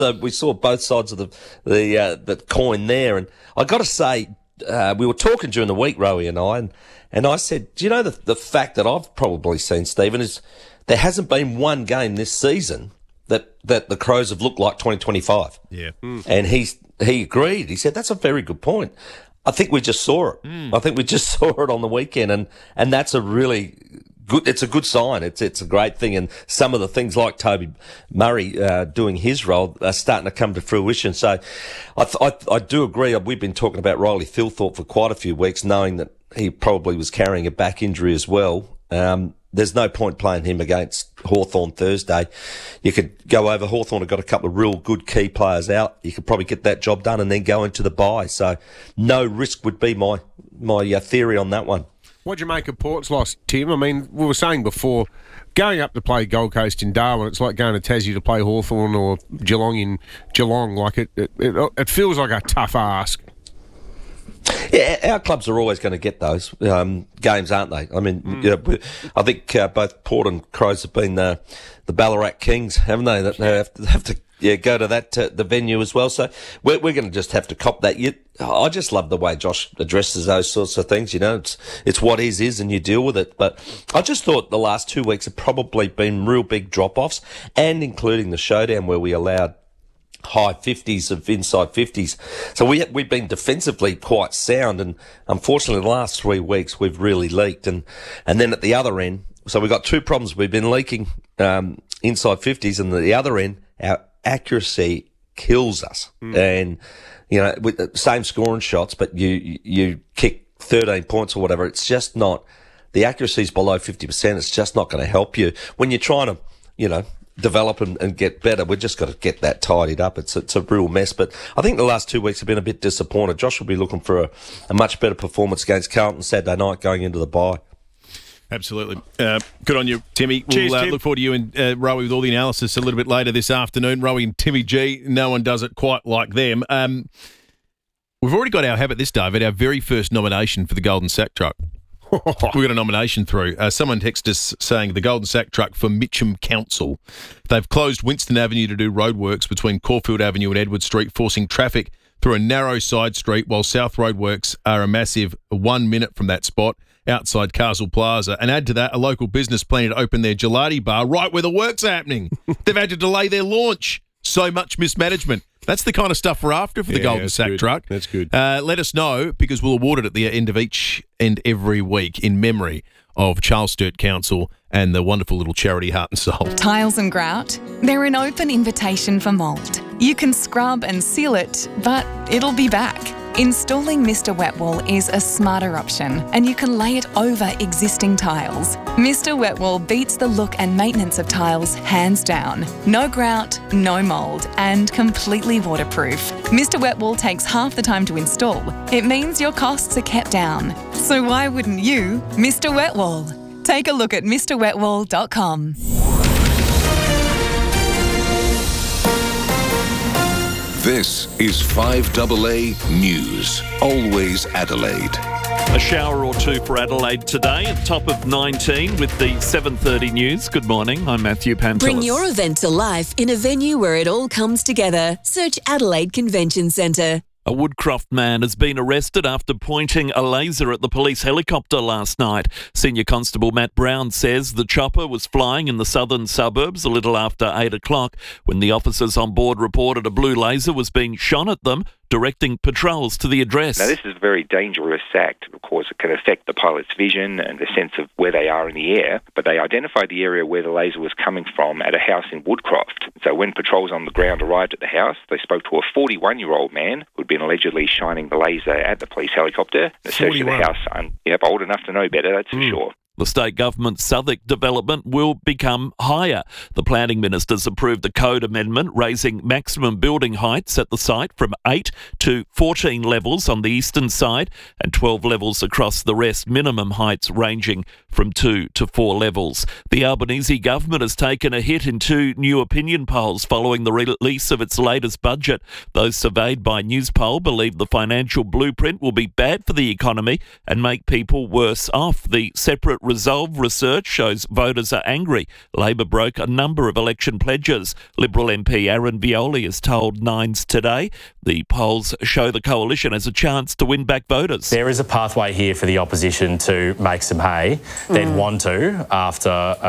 So we saw both sides of the coin there. And I got to say, we were talking during the week, Rowie and I said, do you know the fact that I've probably seen, Stephen, is there hasn't been one game this season that the Crows have looked like 2025. Yeah. And he agreed. He said, that's a very good point. I think we just saw it. I think we just saw it on the weekend, and that's a really good. It's a good sign. It's a great thing, and some of the things like Toby Murray doing his role are starting to come to fruition. So, I do agree. We've been talking about Riley Thilthorpe for quite a few weeks, knowing that he probably was carrying a back injury as well. There's no point playing him against Hawthorn Thursday. You could go over. Hawthorn have got a couple of real good key players out. You could probably get that job done and then go into the bye. So no risk would be my theory on that one. What do you make of Port's loss, Tim? I mean, we were saying before, going up to play Gold Coast in Darwin, it's like going to Tassie to play Hawthorn or Geelong in Geelong. Like it feels like a tough ask. Yeah, our clubs are always going to get those games, aren't they? I mean, I think both Port and Crows have been the Ballarat Kings, haven't they? That they have to go to that the venue as well. So we're going to just have to cop that. I just love the way Josh addresses those sorts of things. You know, it's what is, and you deal with it. But I just thought the last 2 weeks have probably been real big drop-offs, and including the showdown where we allowed high 50s of inside 50s. So we've been defensively quite sound, and unfortunately the last 3 weeks we've really leaked. And then at the other end, so we've got two problems. We've been leaking inside 50s, and at the other end, our accuracy kills us. And, you know, with the same scoring shots, but you kick 13 points or whatever, it's just not, the accuracy's below 50%. It's just not going to help you when you're trying to, you know, develop and get better. We've just got to get that tidied up. It's a real mess. But I think the last 2 weeks have been a bit disappointed. Josh will be looking for a much better performance against Carlton Saturday night going into the bye. Absolutely. Good on you, Timmy. Cheers, We'll Tim. look forward to you and Rowie with all the analysis a little bit later this afternoon. Rowie and Timmy G, no one does it quite like them. We've already got our very first nomination for the Golden Sack Truck. We got a nomination through. Someone texted us saying the Golden Sack Truck for Mitcham Council. They've closed Winston Avenue to do roadworks between Caulfield Avenue and Edward Street, forcing traffic through a narrow side street, while South roadworks are a massive 1 minute from that spot outside Castle Plaza. And add to that, a local business planning to open their gelati bar right where the work's happening. They've had to delay their launch. So much mismanagement. That's the kind of stuff we're after for the Golden Sack Truck. That's good. Let us know, because we'll award it at the end of each and every week in memory of Charles Sturt Council and the wonderful little charity Heart and Soul. Tiles and grout, they're an open invitation for mould. You can scrub and seal it, but it'll be back. Installing Mr. Wet Wall is a smarter option, and you can lay it over existing tiles. Mr. Wet Wall beats the look and maintenance of tiles hands down. No grout, no mould, and completely waterproof. Mr. Wet Wall takes half the time to install. It means your costs are kept down. So why wouldn't you, Mr. Wet Wall? Take a look at mrwetwall.com. This is 5AA News. Always Adelaide. A shower or two for Adelaide today, at top of 19 with the 7:30 news. Good morning, I'm Matthew Pantelis. Bring your event to life in a venue where it all comes together. Search Adelaide Convention Centre. A Woodcroft man has been arrested after pointing a laser at the police helicopter last night. Senior Constable Matt Brown says the chopper was flying in the southern suburbs a little after 8 o'clock when the officers on board reported a blue laser was being shone at them, directing patrols to the address. Now, this is a very dangerous act. Of course, it can affect the pilot's vision and the sense of where they are in the air, but they identified the area where the laser was coming from at a house in Woodcroft. So when patrols on the ground arrived at the house, they spoke to a 41-year-old man who'd been allegedly shining the laser at the police helicopter. The search of the house, old enough to know better, that's for sure. The state government's Southwark development will become higher. The planning ministers approved a code amendment raising maximum building heights at the site from 8 to 14 levels on the eastern side and 12 levels across the rest, minimum heights ranging from 2 to 4 levels. The Albanese government has taken a hit in 2 new opinion polls following the release of its latest budget. Those surveyed by Newspoll believe the financial blueprint will be bad for the economy and make people worse off. The separate Resolve research shows voters are angry. Labor broke a number of election pledges. Liberal MP Aaron Violi has told Nines Today the polls show the coalition has a chance to win back voters. There is a pathway here for the opposition to make some hay. They'd want to after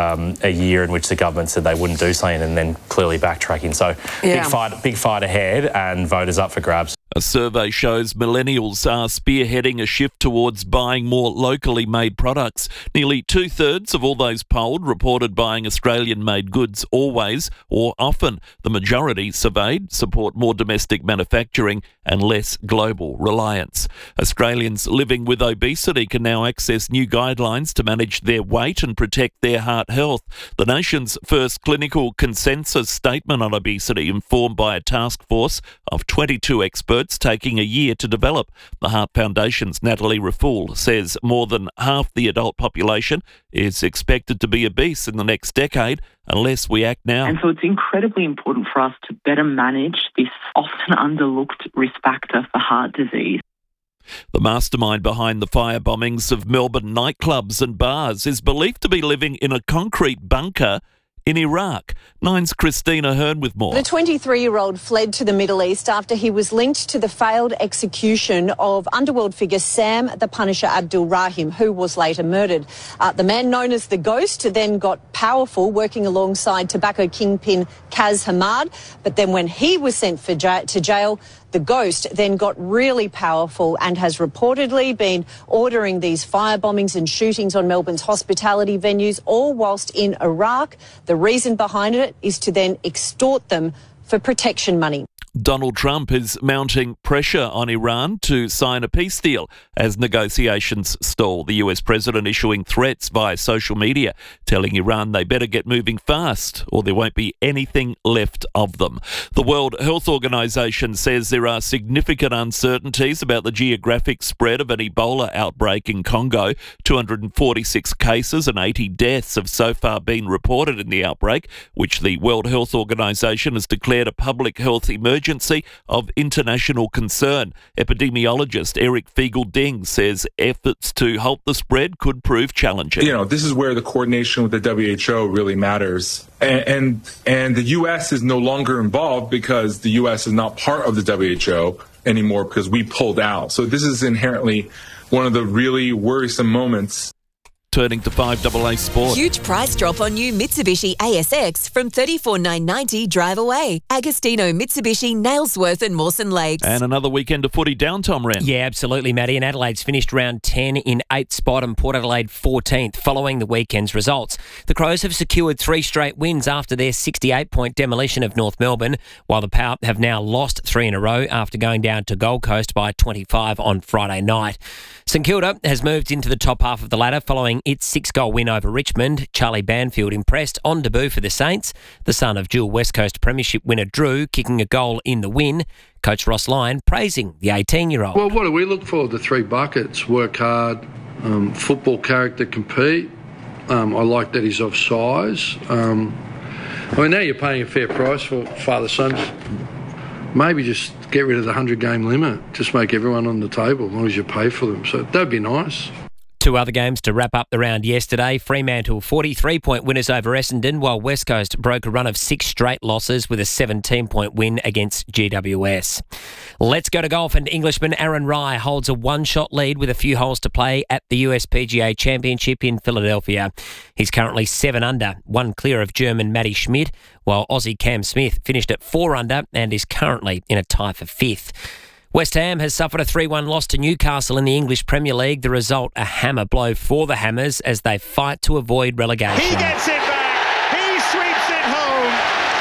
a year in which the government said they wouldn't do something and then clearly backtracking. So big fight ahead and voters up for grabs. A survey shows millennials are spearheading a shift towards buying more locally made products. Nearly 2/3 of all those polled reported buying Australian-made goods always or often. The majority surveyed support more domestic manufacturing and less global reliance. Australians living with obesity can now access new guidelines to manage their weight and protect their heart health. The nation's first clinical consensus statement on obesity, informed by a task force of 22 experts taking a year to develop. The Heart Foundation's Natalie Raffoul says more than half the adult population is expected to be obese in the next decade unless we act now. And so it's incredibly important for us to better manage this often underlooked risk factor for heart disease. The mastermind behind the fire bombings of Melbourne nightclubs and bars is believed to be living in a concrete bunker in Iraq. Nine's Christina Hearn with more. The 23-year-old fled to the Middle East after he was linked to the failed execution of underworld figure Sam the Punisher Abdul Rahim, who was later murdered. The man known as the Ghost then got powerful, working alongside tobacco kingpin Kaz Hamad. But then when he was sent to jail, the Ghost then got really powerful and has reportedly been ordering these fire bombings and shootings on Melbourne's hospitality venues, all whilst in Iraq. The reason behind it is to then extort them for protection money. Donald Trump is mounting pressure on Iran to sign a peace deal as negotiations stall. The US president issuing threats via social media, telling Iran they better get moving fast or there won't be anything left of them. The World Health Organization says there are significant uncertainties about the geographic spread of an Ebola outbreak in Congo. 246 cases and 80 deaths have so far been reported in the outbreak, which the World Health Organization has declared a public health emergency of international concern. Epidemiologist Eric Fiegel-Ding says efforts to halt the spread could prove challenging. This is where the coordination with the WHO really matters. And the U.S. is no longer involved because the U.S. is not part of the WHO anymore because we pulled out. So this is inherently one of the really worrisome moments. Turning to 5AA Sport. Huge price drop on new Mitsubishi ASX from $34,990 drive away. Agostino, Mitsubishi, Nailsworth and Mawson Lakes. And another weekend of footy down, Tom Wren. Yeah, absolutely, Matty. And Adelaide's finished round 10 in 8th spot and Port Adelaide 14th following the weekend's results. The Crows have secured 3 straight wins after their 68-point demolition of North Melbourne, while the Power have now lost 3 in a row after going down to Gold Coast by 25 on Friday night. St Kilda has moved into the top half of the ladder following its 6-goal win over Richmond. Charlie Banfield impressed on debut for the Saints. The son of dual West Coast Premiership winner Drew kicking a goal in the win. Coach Ross Lyon praising the 18-year-old. Well, what do we look for? The 3 buckets: work hard, football character, compete. I like that he's of size. Now you're paying a fair price for father-sons. Maybe just get rid of the 100-game limit. Just make everyone on the table as long as you pay for them. So that'd be nice. 2 other games to wrap up the round yesterday. Fremantle 43-point winners over Essendon, while West Coast broke a run of 6 straight losses with a 17-point win against GWS. Let's go to golf, and Englishman Aaron Rai holds a 1-shot lead with a few holes to play at the USPGA Championship in Philadelphia. He's currently 7 under, 1 clear of German Matty Schmidt, while Aussie Cam Smith finished at 4 under and is currently in a tie for 5th. West Ham has suffered a 3-1 loss to Newcastle in the English Premier League. The result, a hammer blow for the Hammers as they fight to avoid relegation. He gets it back. He sweeps it home.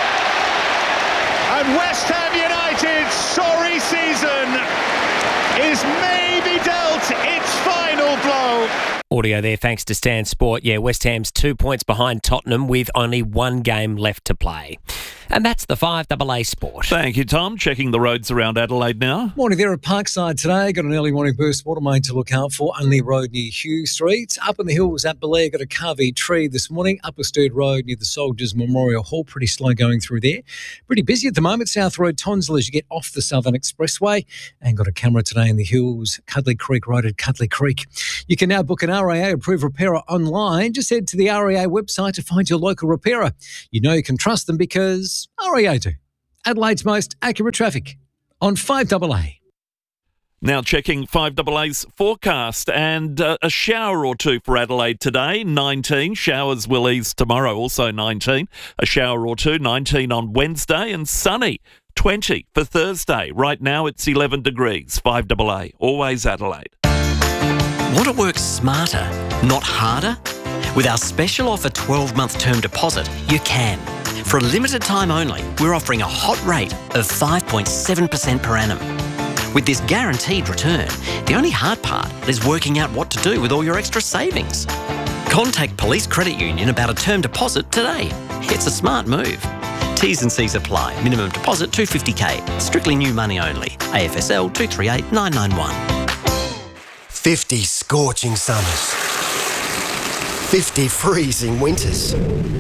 And West Ham United's sorry season is maybe dealt its final blow. Audio there thanks to Stan Sport. Yeah, West Ham's 2 points behind Tottenham with only 1 game left to play. And that's the 5AA Sport. Thank you, Tom. Checking the roads around Adelaide now. Morning there at Parkside today. Got an early morning burst water main to look out for. Unley Road near Hugh Street. Up in the hills at Belair, got a carvey tree this morning. Upper Sturt Road near the Soldiers Memorial Hall. Pretty slow going through there. Pretty busy at the moment. South Road Tonsley as you get off the Southern Expressway. And got a camera today in the hills. Cuddly Creek Road at Cuddly Creek. You can now book an RAA approved repairer online. Just head to the RAA website to find your local repairer. You know you can trust them because RAA do. Adelaide's most accurate traffic on 5AA. Now checking 5AA's forecast, and a shower or two for Adelaide today, 19. Showers will ease tomorrow, also 19. A shower or two, 19 on Wednesday, and sunny, 20 for Thursday. Right now it's 11 degrees, 5AA, always Adelaide. Want to work smarter, not harder? With our special offer 12-month term deposit, you can. For a limited time only, we're offering a hot rate of 5.7% per annum. With this guaranteed return, the only hard part is working out what to do with all your extra savings. Contact Police Credit Union about a term deposit today. It's a smart move. T's and C's apply. Minimum deposit $250K. Strictly new money only. AFSL 238991. 50 scorching summers. 50 freezing winters.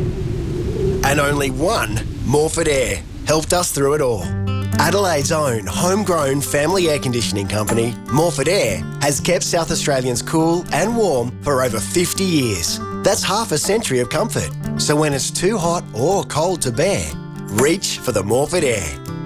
And only one Morford Air helped us through it all. Adelaide's own homegrown family air conditioning company, Morford Air, has kept South Australians cool and warm for over 50 years. That's half a century of comfort. So when it's too hot or cold to bear, reach for the Morford Air.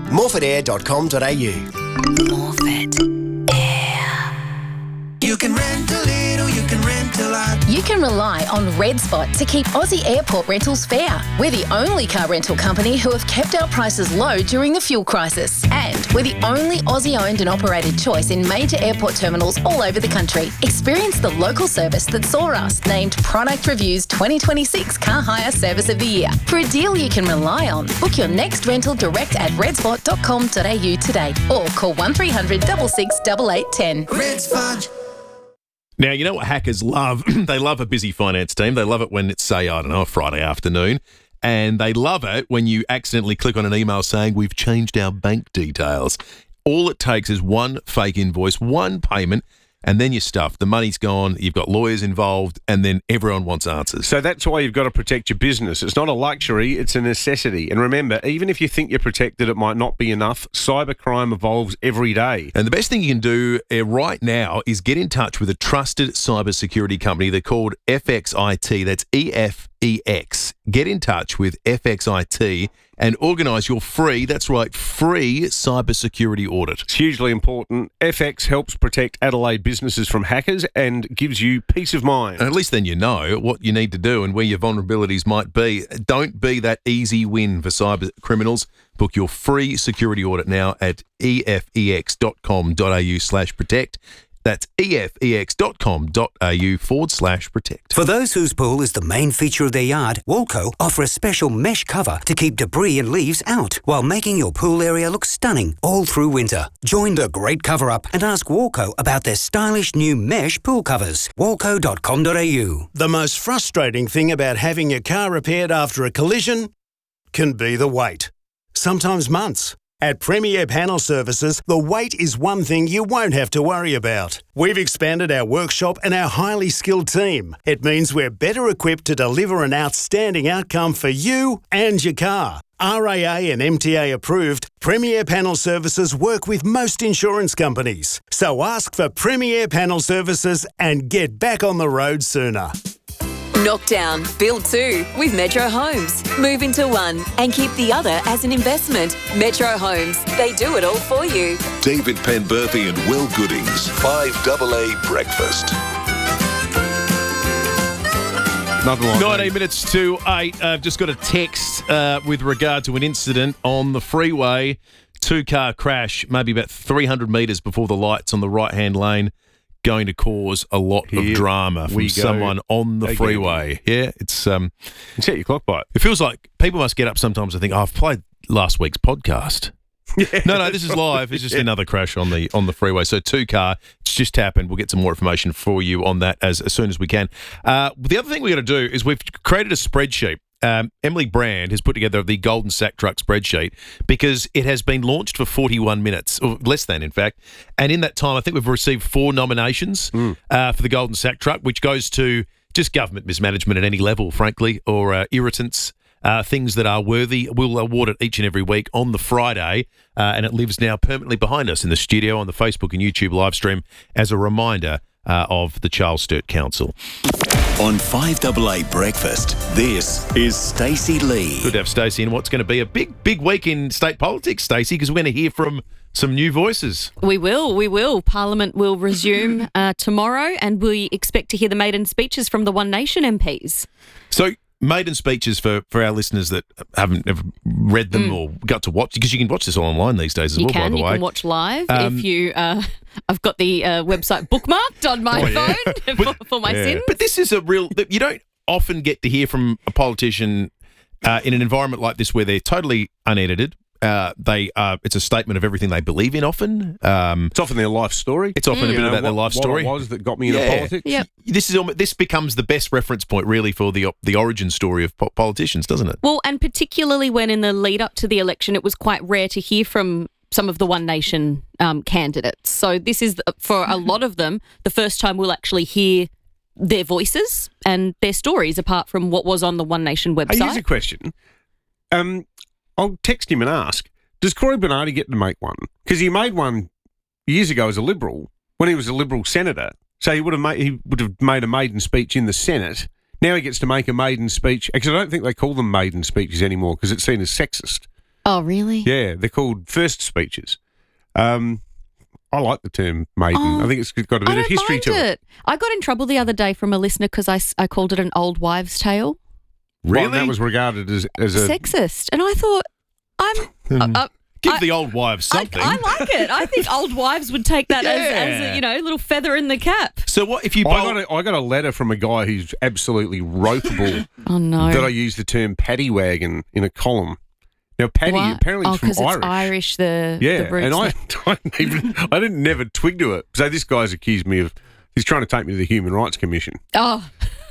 morfordair.com.au. Morford Air. You can rent a little, you can rent a lot. You can rely on Red Spot to keep Aussie airport rentals fair. We're the only car rental company who have kept our prices low during the fuel crisis. And we're the only Aussie-owned and operated choice in major airport terminals all over the country. Experience the local service that saw us named Product Review's 2026 Car Hire Service of the Year. For a deal you can rely on, book your next rental direct at redspot.com.au today or call 1300 66 8810. Red Spot. Now, you know what hackers love? They love a busy finance team. They love it when it's, say, I don't know, a Friday afternoon. And they love it when you accidentally click on an email saying, we've changed our bank details. All it takes is one fake invoice, one payment, and then you're stuffed. The money's gone, you've got lawyers involved, and then everyone wants answers. So that's why you've got to protect your business. It's not a luxury, it's a necessity. And remember, even if you think you're protected, it might not be enough. Cybercrime evolves every day. And the best thing you can do right now is get in touch with a trusted cybersecurity company. They're called FXIT. That's EFEX. Get in touch with FXIT and organise your free, that's right, free cybersecurity audit. It's hugely important. FX helps protect Adelaide businesses from hackers and gives you peace of mind. And at least then you know what you need to do and where your vulnerabilities might be. Don't be that easy win for cyber criminals. Book your free security audit now at efex.com.au/protect. That's efex.com.au/protect. For those whose pool is the main feature of their yard, Walco offer a special mesh cover to keep debris and leaves out while making your pool area look stunning all through winter. Join the great cover-up and ask Walco about their stylish new mesh pool covers. Walco.com.au. The most frustrating thing about having your car repaired after a collision can be the wait. Sometimes months. At Premier Panel Services, the wait is one thing you won't have to worry about. We've expanded our workshop and our highly skilled team. It means we're better equipped to deliver an outstanding outcome for you and your car. RAA and MTA approved, Premier Panel Services work with most insurance companies. So ask for Premier Panel Services and get back on the road sooner. Knock down, build two with Metro Homes. Move into one and keep the other as an investment. Metro Homes, they do it all for you. David Penberthy and Will Goodings, 5AA Breakfast. 19 minutes to 8. I've just got a text with regard to an incident on the freeway. 2-car crash, maybe about 300 metres before the lights on the right-hand lane. Going to cause a lot of drama from someone on the freeway. Yeah, it's set your clock by it. It feels like people must get up sometimes and think, I've played last week's podcast. Yeah. No, this is live. It's just another crash on the freeway. So 2-car, it's just happened. We'll get some more information for you on that as soon as we can. The other thing we got to do is we've created a spreadsheet. Emily Brand has put together the Golden Sack Truck spreadsheet because it has been launched for 41 minutes, or less than, in fact. And in that time, I think we've received 4 nominations for the Golden Sack Truck, which goes to just government mismanagement at any level, frankly, or irritants. Things that are worthy. We'll award it each and every week on the Friday, and it lives now permanently behind us in the studio on the Facebook and YouTube live stream as a reminder of the Charles Sturt Council. On 5AA Breakfast, this is Stacey Lee. Good to have Stacey in what's going to be a big week in state politics, Stacey, because we're going to hear from some new voices. We will. Parliament will resume tomorrow, and we expect to hear the maiden speeches from the One Nation MPs. So, maiden speeches for our listeners that haven't ever read them or got to watch, because you can watch this all online these days as well, by the way. You can watch live if you... I've got the website bookmarked on my phone for my sins. But this is a real... You don't often get to hear from a politician in an environment like this where they're totally unedited. It's a statement of everything they believe in often. It's often their life story. It's often a bit about their life story. What it was that got me into politics. Yep. This becomes the best reference point, really, for the origin story of politicians, doesn't it? Well, and particularly when in the lead up to the election, it was quite rare to hear from some of the One Nation candidates. So this is, for a lot of them, the first time we'll actually hear their voices and their stories apart from what was on the One Nation website. Here's a question. I'll text him and ask, does Corey Bernardi get to make one? Because he made one years ago as a Liberal, when he was a Liberal senator. So he would have made a maiden speech in the Senate. Now he gets to make a maiden speech. Because I don't think they call them maiden speeches anymore because it's seen as sexist. Oh, really? Yeah, they're called first speeches. I like the term maiden. I think it's got a bit of history to it. I got in trouble the other day from a listener because I called it an old wives' tale. Really? Well, that was regarded as a... sexist. And I thought, give the old wives something. I like it. I think old wives would take that as a little feather in the cap. So what if you... I got a letter from a guy who's absolutely ropeable. Oh, no. That I used the term paddy wagon in a column. Now, paddy apparently is from Irish. It's Irish, the roots. And I didn't never twig to it. So this guy's accused me of... He's trying to take me to the Human Rights Commission. Oh,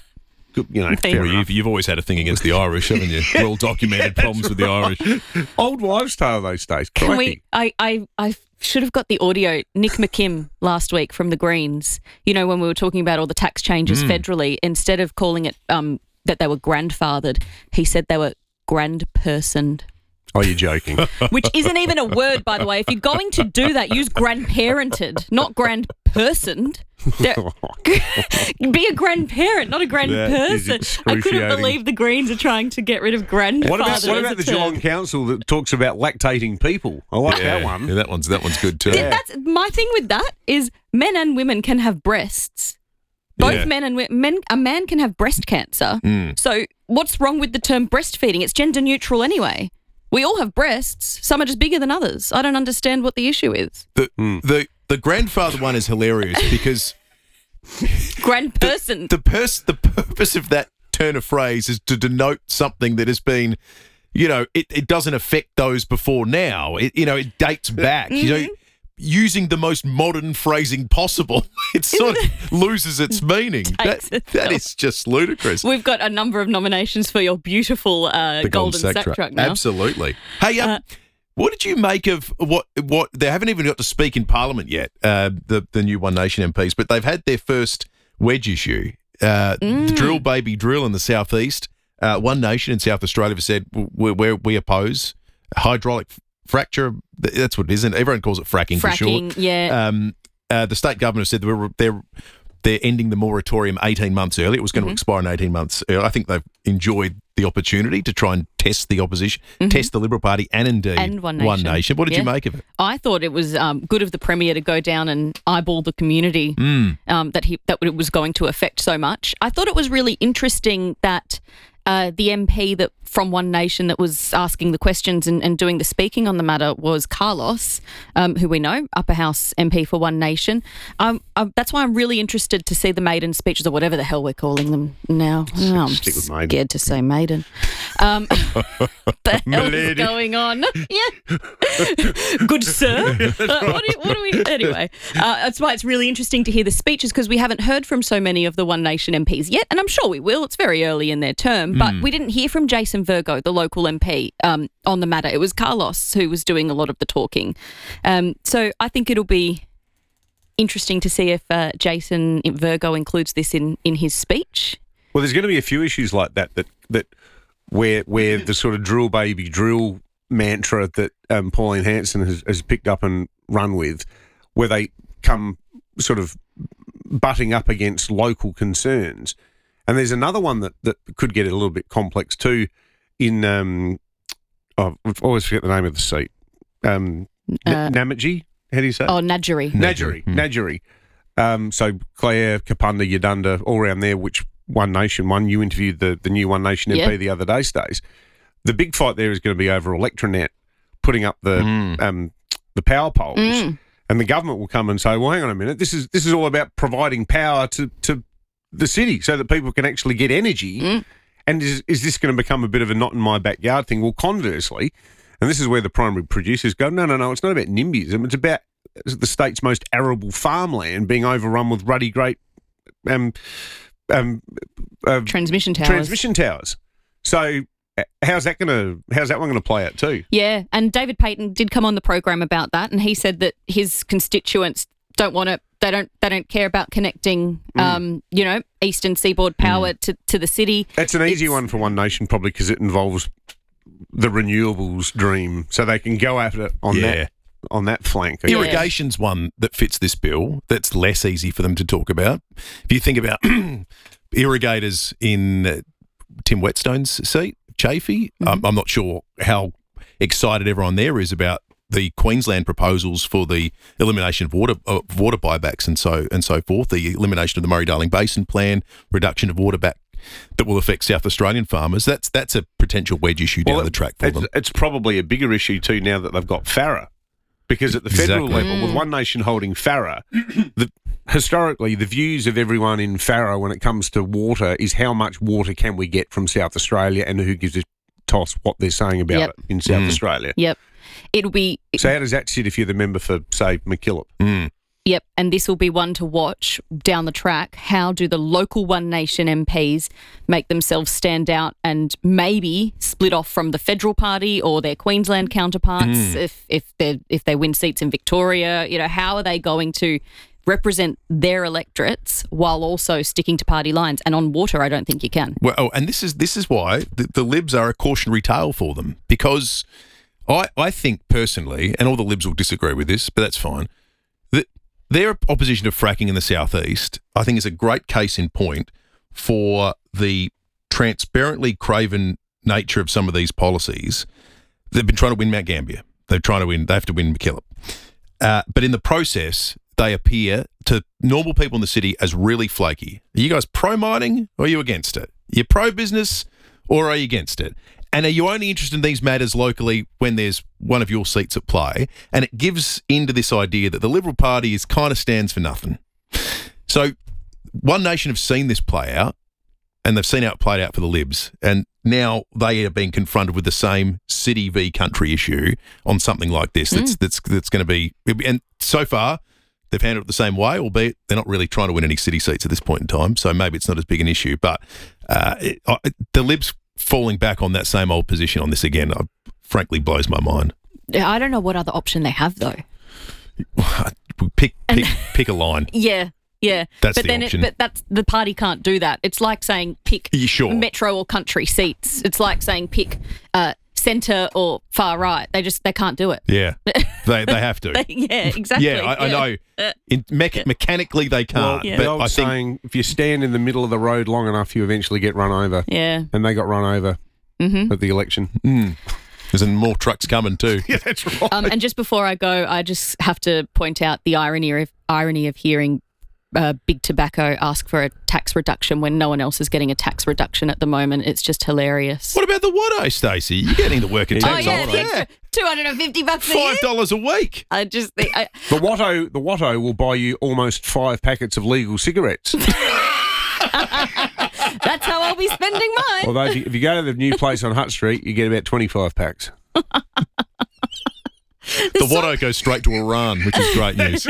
fair enough. You've always had a thing against the Irish, haven't you? Well documented problems with the Irish. Old wives' tale those days. Can we? I should have got the audio. Nick McKim last week from the Greens. You know, when we were talking about all the tax changes federally, instead of calling it that they were grandfathered, he said they were grandpersoned. Oh, you're joking. Which isn't even a word, by the way. If you're going to do that, use grandparented, not grandpersoned. Be a grandparent, not a grandperson. I couldn't believe the Greens are trying to get rid of grandfather. What about the Geelong Council that talks about lactating people? I like that one. Yeah, that one's good too. That's my thing with that is men and women can have breasts. Both men and women. A man can have breast cancer. So what's wrong with the term breastfeeding? It's gender neutral anyway. We all have breasts. Some are just bigger than others. I don't understand what the issue is. The grandfather one is hilarious because grandperson. The purpose of that turn of phrase is to denote something that has been, it doesn't affect those before now. It dates back. Using the most modern phrasing possible, it sort of loses its meaning. That is just ludicrous. We've got a number of nominations for your beautiful Golden Sack Truck now. Absolutely. Hey, what did you make of what they haven't even got to speak in Parliament yet, the new One Nation MPs, but they've had their first wedge issue. The drill baby drill in the southeast. One Nation in South Australia have said we oppose hydraulic fracture. That's what it is, and everyone calls it fracking for short. Yeah. The state government said they're ending the moratorium 18 months early. It was going to expire in 18 months early. I think they've enjoyed the opportunity to try and test the opposition, test the Liberal Party, and indeed One Nation. What did you make of it? I thought it was good of the Premier to go down and eyeball the community that it was going to affect so much. I thought it was really interesting that the MP that from One Nation that was asking the questions and doing the speaking on the matter was Carlos, who we know, Upper House MP for One Nation. That's why I'm really interested to see the maiden speeches, or whatever the hell we're calling them now. I'm scared to say maiden. The hell is going on? Yeah. Good sir. What do we... Anyway, that's why it's really interesting to hear the speeches, because we haven't heard from so many of the One Nation MPs yet, and I'm sure we will. It's very early in their term. But we didn't hear from Jason Virgo, the local MP, on the matter. It was Carlos who was doing a lot of the talking. So I think it'll be interesting to see if Jason Virgo includes this in his speech. Well, there's going to be a few issues like that where the sort of drill baby drill mantra that Pauline Hanson has picked up and run with, where they come sort of butting up against local concerns. And there's another one that could get a little bit complex too in, I always forget the name of the seat, Namaji? How do you say it? Oh, Nadjeri. So Claire, Kapunda, Yadunda, all around there, which One Nation won. You interviewed the new One Nation MP the other day, Stace. The big fight there is going to be over Electronet putting up the power poles, and the government will come and say, "Well, hang on a minute. This is all about providing power to the city so that people can actually get energy." And is this going to become a bit of a not in my backyard thing? Well, conversely, and this is where the primary producers go, no, it's not about NIMBYism. It's about the state's most arable farmland being overrun with ruddy great transmission towers. So how's that one going to play out too? Yeah, and David Payton did come on the program about that, and he said that his constituents don't want to. They don't care about connecting, eastern seaboard power to the city. That's an easy one for One Nation, probably because it involves the renewables dream, so they can go after it on that flank. Irrigation's one that fits this bill. That's less easy for them to talk about. If you think about irrigators in Tim Whetstone's seat, Chafee, I'm not sure how excited everyone there is about the Queensland proposals for the elimination of water buybacks and so forth, the elimination of the Murray-Darling Basin Plan, reduction of water back that will affect South Australian farmers. That's a potential wedge issue down the track for them. It's probably a bigger issue too now that they've got FARA, because at the federal level, with One Nation holding FARA, historically the views of everyone in FARA when it comes to water is how much water can we get from South Australia and who gives a toss what they're saying about it in South Australia. Yep. It'll be. So how does that sit if you're the member for, say, MacKillop? Yep, and this will be one to watch down the track. How do the local One Nation MPs make themselves stand out and maybe split off from the federal party or their Queensland counterparts if they win seats in Victoria? How are they going to represent their electorates while also sticking to party lines? And on water, I don't think you can. Well, and this is why the Libs are a cautionary tale for them, because I think personally, and all the Libs will disagree with this, but that's fine, that their opposition to fracking in the southeast, I think, is a great case in point for the transparently craven nature of some of these policies. They've been trying to win Mount Gambier. They have to win MacKillop. But in the process, they appear to normal people in the city as really flaky. Are you guys pro-mining or are you against it? Are you pro-business or are you against it? And are you only interested in these matters locally when there's one of your seats at play? And it gives into this idea that the Liberal Party kind of stands for nothing. So One Nation have seen this play out, and they've seen how it played out for the Libs. And now they are being confronted with the same city v country issue on something like this. That's going to be, and so far they've handled it the same way, albeit they're not really trying to win any city seats at this point in time. So maybe it's not as big an issue. But the Libs falling back on that same old position on this again, frankly, blows my mind. I don't know what other option they have though. Pick a line. Yeah. That's the option. But that's the party can't do that. It's like saying pick metro or country seats. It's like saying pick centre or far right. They can't do it. Yeah, they have to. Exactly. Yeah, I know. Mechanically, they can't. But I think saying if you stand in the middle of the road long enough, you eventually get run over. Yeah, and they got run over at the election. There's more trucks coming too. Yeah, that's right. And just before I go, I just have to point out the irony of hearing Big Tobacco ask for a tax reduction when no one else is getting a tax reduction at the moment. It's just hilarious. What about the Watto, Stacey? You're getting the working tax on it. $250 a year. $5 a week. I just think the Watto will buy you almost 5 packets of legal cigarettes. That's how I'll be spending mine. Although if you go to the new place on Hutt Street, you get about 25 packs. The Watto goes straight to Iran, which is great news.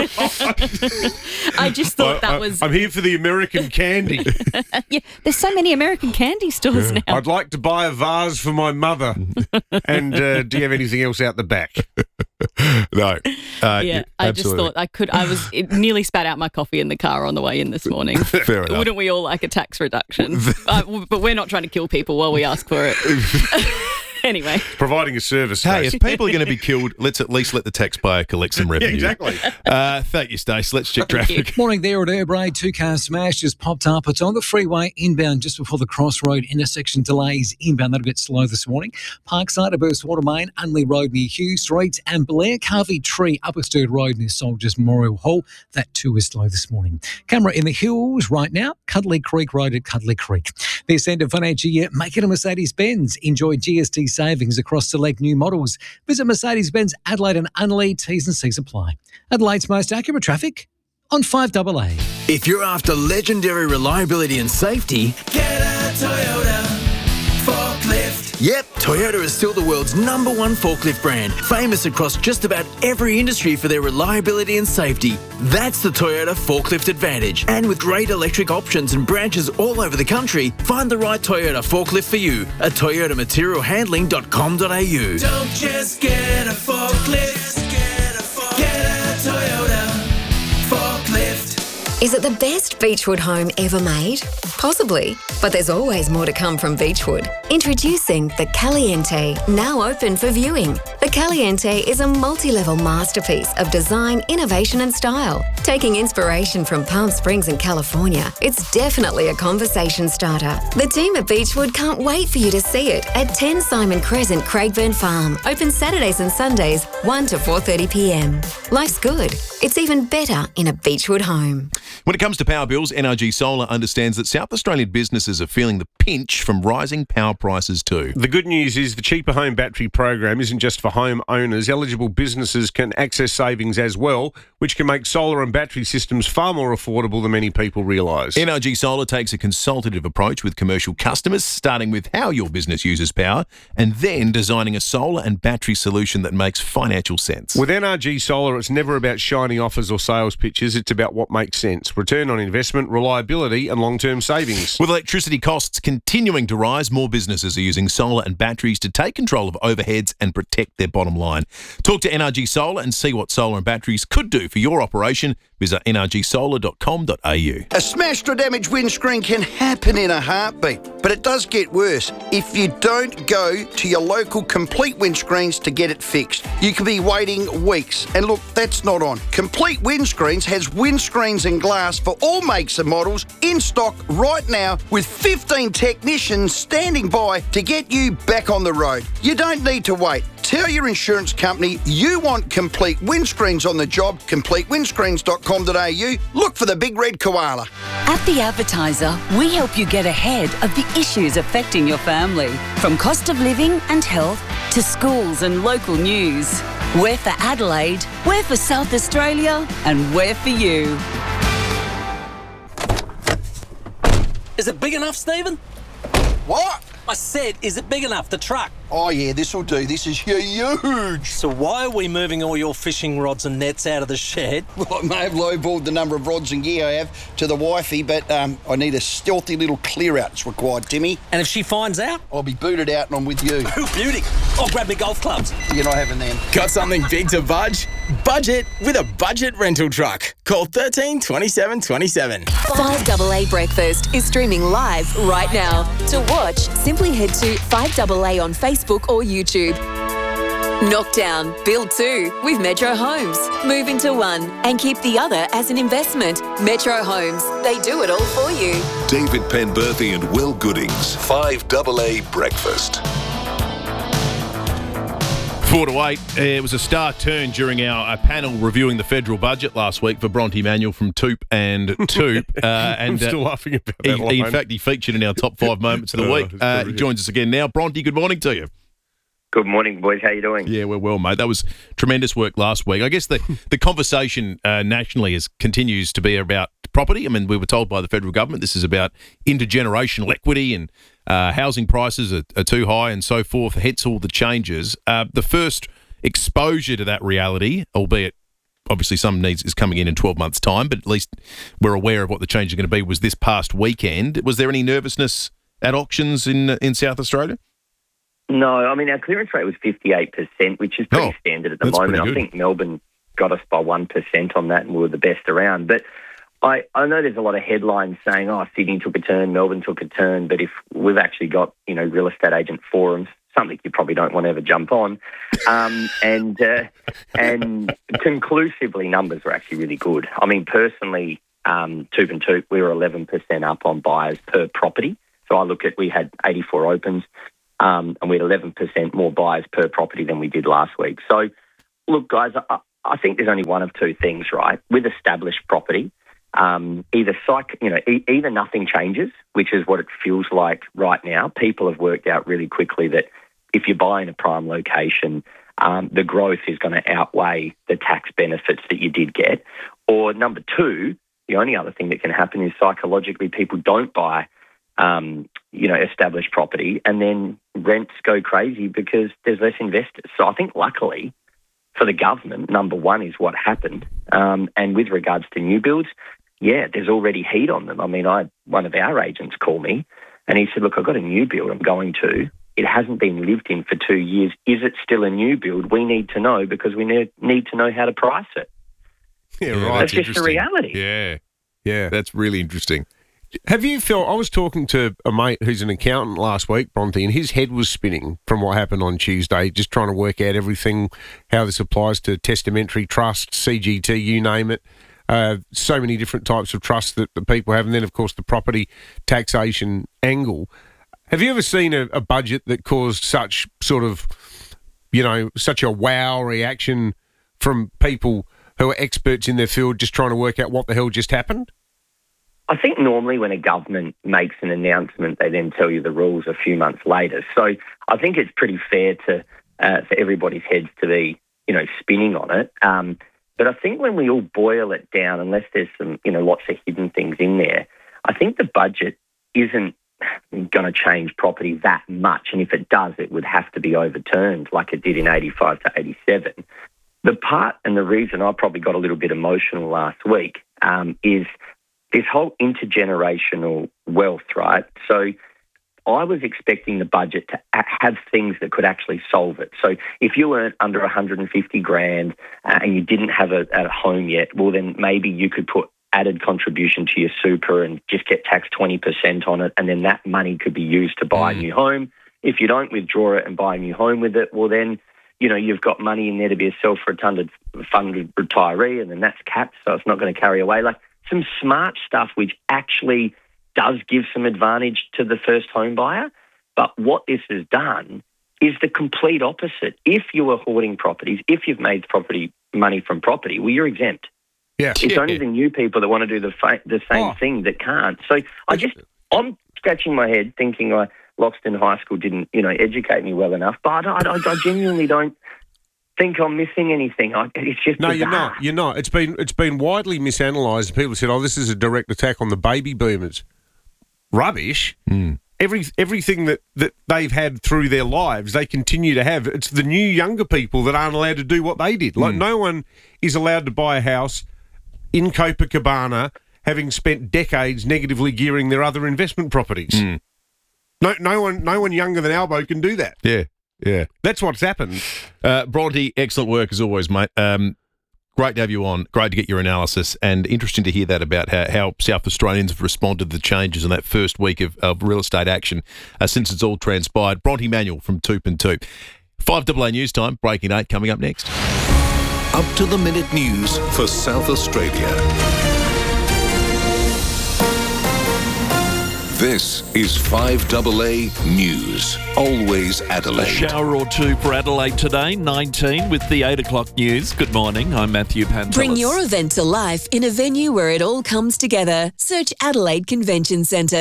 I just thought that was... I'm here for the American candy. Yeah, there's so many American candy stores now. I'd like to buy a vase for my mother. And do you have anything else out the back? No. I just thought it nearly spat out my coffee in the car on the way in this morning. Fair enough. Wouldn't we all like a tax reduction? But we're not trying to kill people while we ask for it. Anyway. Providing a service. Hey, if people are going to be killed, let's at least let the taxpayer collect some revenue. Yeah, exactly. Thank you, Stace. Let's check traffic. Morning there at Airbrae. 2-car smash just popped up. It's on the freeway inbound just before the Crossroad intersection. Delays inbound. That a bit slow this morning. Parkside, Burstwater Main, Unley Road near Hughes Street, and Blair Carvey Tree, Upper Sturt Road near Soldiers Memorial Hall. That too is slow this morning. Camera in the hills right now. Cuddly Creek Road at Cuddly Creek. This end of financial year, make it a Mercedes-Benz. Enjoy GST savings across select new models. Visit Mercedes-Benz Adelaide and Unley. T's and C's apply. Adelaide's most accurate traffic on 5AA. If you're after legendary reliability and safety, Get a Toyota forklift. yep, Toyota is still the world's #1 forklift brand, famous across just about every industry for their reliability and safety. That's the Toyota Forklift Advantage. And with great electric options and branches all over the country, find the right Toyota forklift for you at toyotamaterialhandling.com.au. Don't just get a forklift. Get a Toyota forklift. Is it the best Beechwood home ever made? Possibly, but there's always more to come from Beechwood. Introducing the Caliente, now open for viewing. The Caliente is a multi-level masterpiece of design, innovation and style. Taking inspiration from Palm Springs in California, it's definitely a conversation starter. The team at Beechwood can't wait for you to see it at 10 Simon Crescent, Craigburn Farm. Open Saturdays and Sundays, 1 to 4:30 p.m. Life's good. It's even better in a Beechwood home. When it comes to power bills, NRG Solar understands that South Australian businesses are feeling the pinch from rising power prices too. The good news is the Cheaper Home Battery program isn't just for home owners. Eligible businesses can access savings as well, which can make solar and battery systems far more affordable than many people realise. NRG Solar takes a consultative approach with commercial customers, starting with how your business uses power and then designing a solar and battery solution that makes financial sense. With NRG Solar, it's never about shiny offers or sales pitches. It's about what makes sense. Return on investment, reliability and long-term savings. With electricity costs continuing to rise, more businesses are using solar and batteries to take control of overheads and protect their bottom line. Talk to NRG Solar and see what solar and batteries could do for your operation. Visit nrgsolar.com.au. A smashed or damaged windscreen can happen in a heartbeat, but it does get worse if you don't go to your local Complete Windscreens to get it fixed. You could be waiting weeks, and look, that's not on. Complete Windscreens has windscreens and glass for all makes and models in stock right now with 15 technicians standing by to get you back on the road. You don't need to wait. Tell your insurance company you want Complete Windscreens on the job. CompleteWindscreens.com.au. Look for the big red koala. At The Advertiser, we help you get ahead of the issues affecting your family. From cost of living and health to schools and local news. We're for Adelaide, we're for South Australia, and we're for you. Is it big enough, Stephen? What? I said, is it big enough, the truck? Oh yeah, this will do. This is huge. So why are we moving all your fishing rods and nets out of the shed? Well, I may have lowballed the number of rods and gear I have to the wifey, but I need a stealthy little clear out that's required, Timmy. And if she finds out? I'll be booted out and I'm with you. Beauty. I'll grab me golf clubs. You're not having them. Got something big to budge? Budget with a budget rental truck. Call 13 27 27. 5AA Breakfast is streaming live right now. To watch, simply head to 5AA on Facebook or YouTube. Knockdown, build 2 with Metro Homes. Move into one and keep the other as an investment. Metro Homes, they do it all for you. David Penberthy and Will Goodings, 5AA Breakfast. 4 to 8. It was a star turn during our panel reviewing the federal budget last week for Bronte Manuel from Toop and Toop. I'm still laughing about that line. In fact, he featured in our top 5 moments of the week. He joins us again now. Bronte, good morning to you. Good morning, boys. How you doing? Yeah, we're well, mate. That was tremendous work last week. I guess the conversation nationally continues to be about property. I mean, we were told by the federal government this is about intergenerational equity and housing prices are too high and so forth, hence all the changes. The first exposure to that reality, albeit obviously some needs is coming in 12 months' time, but at least we're aware of what the change is going to be, was this past weekend. Was there any nervousness at auctions in South Australia? No, I mean, our clearance rate was 58%, which is pretty standard at the moment. I think Melbourne got us by 1% on that, and we were the best around. But I know there's a lot of headlines saying, Sydney took a turn, Melbourne took a turn, but if we've actually got, real estate agent forums, something you probably don't want to ever jump on, and conclusively numbers were actually really good. I mean, personally, Toop and Toop, we were 11% up on buyers per property. So I look at, we had 84 opens, and we had 11% more buyers per property than we did last week. So, look, guys, I think there's only one of two things, right? With established property, either nothing changes, which is what it feels like right now. People have worked out really quickly that if you buy in a prime location, the growth is going to outweigh the tax benefits that you did get. Or number two, the only other thing that can happen is psychologically people don't buy, established property, and then rents go crazy because there's less investors. So I think luckily for the government, number one is what happened. And with regards to new builds, there's already heat on them. I mean, one of our agents called me and he said, look, I've got a new build I'm going to. It hasn't been lived in for 2 years. Is it still a new build? We need to know because we need to know how to price it. Yeah, right. That's just the reality. Yeah. That's really interesting. Have you felt, I was talking to a mate who's an accountant last week, Bronte, and his head was spinning from what happened on Tuesday, just trying to work out everything, how this applies to testamentary trusts, CGT, you name it. So many different types of trusts that the people have, and then, of course, the property taxation angle. Have you ever seen a budget that caused such sort of, such a wow reaction from people who are experts in their field just trying to work out what the hell just happened? I think normally when a government makes an announcement, they then tell you the rules a few months later. So I think it's pretty fair to for everybody's heads to be, spinning on it. But I think when we all boil it down, unless there's some, lots of hidden things in there, I think the budget isn't going to change property that much. And if it does, it would have to be overturned like it did in 85 to 87. The part and the reason I probably got a little bit emotional last week is this whole intergenerational wealth, right? So I was expecting the budget to have things that could actually solve it. So if you earn under 150 grand and you didn't have a home yet, well, then maybe you could put added contribution to your super and just get taxed 20% on it, and then that money could be used to buy a new home. If you don't withdraw it and buy a new home with it, well, then, you've got money in there to be a self-funded retiree, and then that's capped, so it's not going to carry away. Like some smart stuff which actually does give some advantage to the first home buyer. But what this has done is the complete opposite. If you were hoarding properties, if you've made money from property, well, you're exempt. Yeah. It's only the new people that want to do the same thing that can't. So I'm scratching my head thinking Loxton High School didn't, educate me well enough, but I genuinely don't think I'm missing anything. It's just bizarre. You're not. It's been widely misanalyzed. People said, this is a direct attack on the baby boomers. Rubbish. Everything that they've had through their lives, they continue to have. It's the new younger people that aren't allowed to do what they did. Like no one is allowed to buy a house in Copacabana having spent decades negatively gearing their other investment properties. No one younger than Albo can do that. Yeah. That's what's happened. Bronte, excellent work as always, mate. Great to have you on. Great to get your analysis, and interesting to hear that about how South Australians have responded to the changes in that first week of real estate action since it's all transpired. Bronte Manuel from Toop and Toop. 5AA News Time, breaking 8 coming up next. Up to the minute news for South Australia. This is 5AA News. Always Adelaide. A shower or two for Adelaide today, 19 with the 8 o'clock news. Good morning, I'm Matthew Pantelis. Bring your event to life in a venue where it all comes together. Search Adelaide Convention Centre.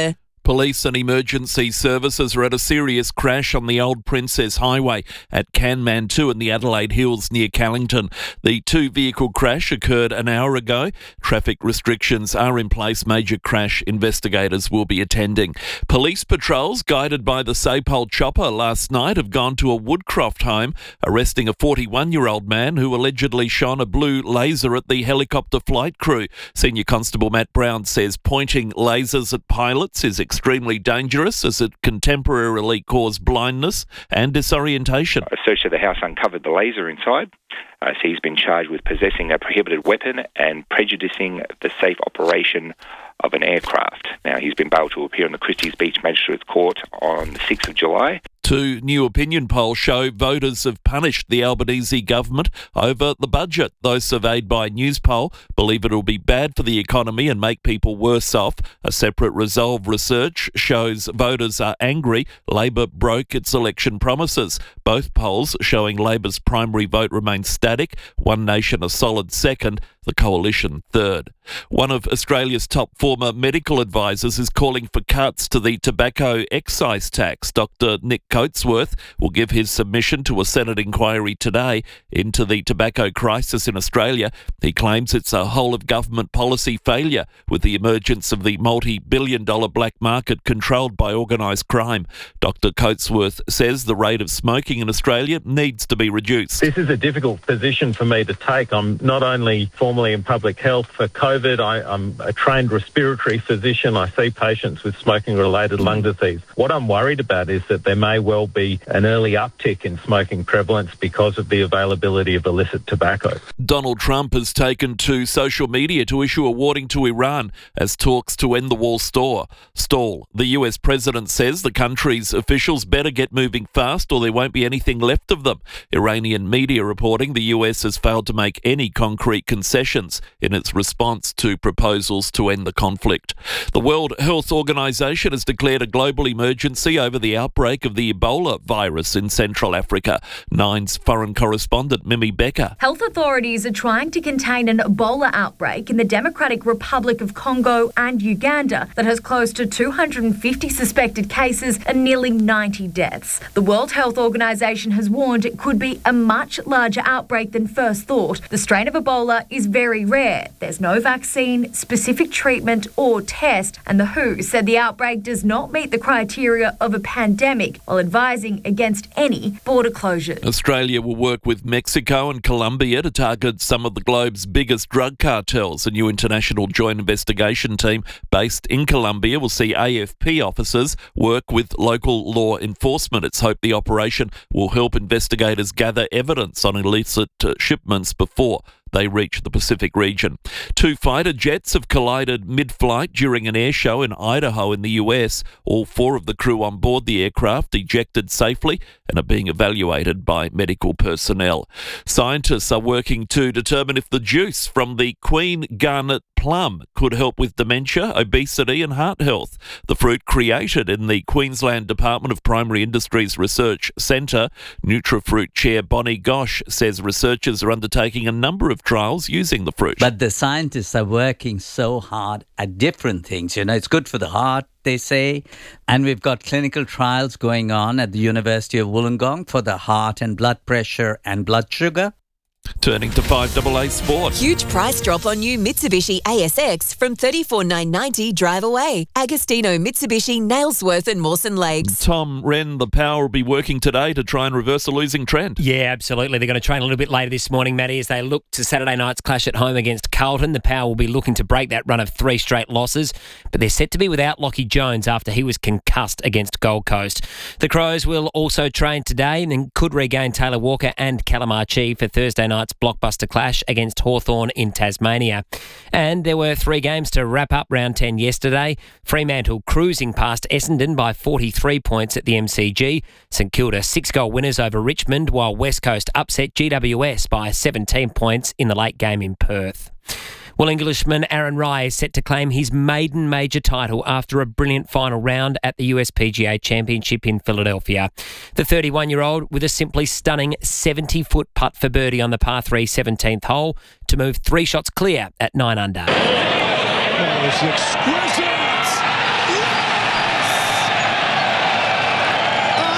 Police and emergency services are at a serious crash on the Old Princess Highway at Kanmantoo in the Adelaide Hills near Callington. The two-vehicle crash occurred an hour ago. Traffic restrictions are in place. Major crash investigators will be attending. Police patrols guided by the Sapole chopper last night have gone to a Woodcroft home, arresting a 41-year-old man who allegedly shone a blue laser at the helicopter flight crew. Senior Constable Matt Brown says pointing lasers at pilots is extremely dangerous as it can temporarily cause blindness and disorientation. A search of the house uncovered the laser inside. So he's been charged with possessing a prohibited weapon and prejudicing the safe operation of an aircraft. Now, he's been bailed to appear in the Christie's Beach Magistrates Court on the 6th of July. Two new opinion polls show voters have punished the Albanese government over the budget. Those surveyed by Newspoll believe it will be bad for the economy and make people worse off. A separate Resolve research shows voters are angry Labor broke its election promises. Both polls showing Labor's primary vote remains static, One Nation a solid second, the Coalition third. One of Australia's top former medical advisors is calling for cuts to the tobacco excise tax. Dr. Nick Coatsworth will give his submission to a Senate inquiry today into the tobacco crisis in Australia. He claims it's a whole-of-government policy failure with the emergence of the multi-billion-dollar black market controlled by organised crime. Dr. Coatsworth says the rate of smoking in Australia needs to be reduced. This is a difficult position for me to take. I'm not only formerly in public health for COVID, I'm a trained respiratory physician. I see patients with smoking-related lung disease. What I'm worried about is that there may well be an early uptick in smoking prevalence because of the availability of illicit tobacco. Donald Trump has taken to social media to issue a warning to Iran as talks to end the war stall. The US president says the country's officials better get moving fast or there won't be anything left of them. Iranian media reporting the US has failed to make any concrete concessions in its response to proposals to end the conflict. The World Health Organization has declared a global emergency over the outbreak of the Ebola virus in Central Africa. Nine's foreign correspondent Mimi Becker. Health authorities are trying to contain an Ebola outbreak in the Democratic Republic of Congo and Uganda that has close to 250 suspected cases and nearly 90 deaths. The World Health Organization has warned it could be a much larger outbreak than first thought. The strain of Ebola is very rare. There's no vaccine, specific treatment or test, and the WHO said the outbreak does not meet the criteria of a pandemic while advising against any border closures. Australia will work with Mexico and Colombia to target some of the globe's biggest drug cartels. A new international joint investigation team based in Colombia will see AFP officers work with local law enforcement. It's hoped the operation will help investigators gather evidence on illicit shipments before they reach the Pacific region. Two fighter jets have collided mid-flight during an air show in Idaho in the US. All four of the crew on board the aircraft ejected safely and are being evaluated by medical personnel. Scientists are working to determine if the juice from the Queen Garnet plum could help with dementia, obesity and heart health. The fruit created in the Queensland Department of Primary Industries Research Centre. NutriFruit Chair Bonnie Gosh says researchers are undertaking a number of trials using the fruit. But the scientists are working so hard at different things. You know, it's good for the heart, they say. And we've got clinical trials going on at the University of Wollongong for the heart and blood pressure and blood sugar. Turning to 5AA Sport. Huge price drop on new Mitsubishi ASX from $34,990 drive away. Agostino, Mitsubishi, Nailsworth and Mawson Lakes. Tom Wren, the Power will be working today to try and reverse a losing trend. Yeah, absolutely. They're going to train a little bit later this morning, Matty, as they look to Saturday night's clash at home against Carlton. The Power will be looking to break that run of 3 straight losses, but they're set to be without Lockie Jones after he was concussed against Gold Coast. The Crows will also train today and then could regain Taylor Walker and Callum Archie for Thursday night's blockbuster clash against Hawthorn in Tasmania. And there were 3 games to wrap up round 10 yesterday. Fremantle cruising past Essendon by 43 points at the MCG. St Kilda 6-goal winners over Richmond, while West Coast upset GWS by 17 points in the late game in Perth. Well, Englishman Aaron Rai is set to claim his maiden major title after a brilliant final round at the USPGA Championship in Philadelphia. The 31-year-old with a simply stunning 70-foot putt for birdie on the par 3 17th hole to move 3 shots clear at 9 under. That was exquisite.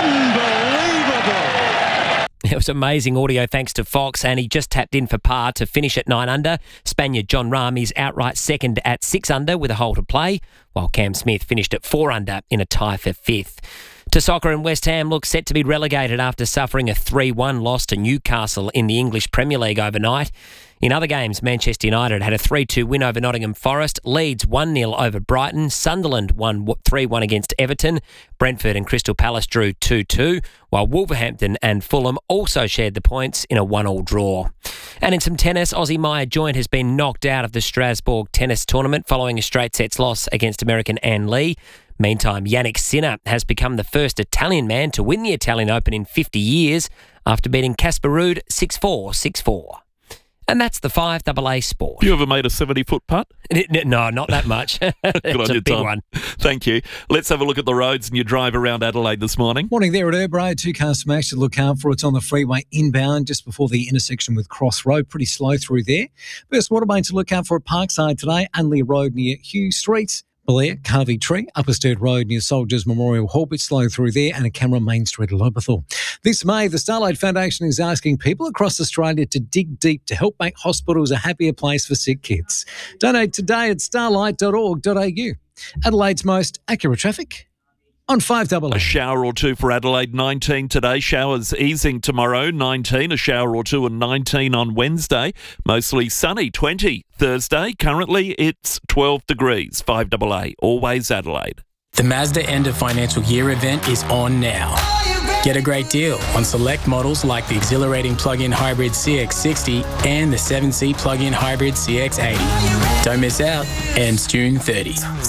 It was amazing audio thanks to Fox, and he just tapped in for par to finish at 9 under. Spaniard John Rahm is outright second at 6 under with a hole to play, while Cam Smith finished at 4 under in a tie for 5th. To soccer, and West Ham looks set to be relegated after suffering a 3-1 loss to Newcastle in the English Premier League overnight. In other games, Manchester United had a 3-2 win over Nottingham Forest, Leeds 1-0 over Brighton, Sunderland won 3-1 against Everton, Brentford and Crystal Palace drew 2-2, while Wolverhampton and Fulham also shared the points in a 1-1 draw. And in some tennis, Aussie Maya Joint has been knocked out of the Strasbourg tennis tournament following a straight sets loss against American Ann Lee. Meantime, Yannick Sinner has become the first Italian man to win the Italian Open in 50 years after beating Casper Ruud 6-4, 6-4. And that's the 5AA Sport. You ever made a 70-foot putt? No, not that much. It's a big one. Thank you. Let's have a look at the roads and your drive around Adelaide this morning. Morning there at Erbro. 2-car smash to look out for. It's on the freeway inbound just before the intersection with Cross Road. Pretty slow through there. First Watermain to look out for at Parkside today. Unley Road near Hughes Street. Blair, Carvey Tree, Upper Sturt Road near Soldiers Memorial Hall, bit slow through there, and a camera Main Street at Lobethal. This May, the Starlight Foundation is asking people across Australia to dig deep to help make hospitals a happier place for sick kids. Donate today at starlight.org.au. Adelaide's most accurate traffic on 5AA. A shower or two for Adelaide, 19 today. Showers easing tomorrow, 19. A shower or two and 19 on Wednesday. Mostly sunny, 20 Thursday. Currently, it's 12 degrees, 5AA. Always Adelaide. The Mazda End of Financial Year event is on now. Get a great deal on select models like the exhilarating plug-in hybrid CX-60 and the 7-seat plug-in hybrid CX-80. Don't miss out. Ends June 30.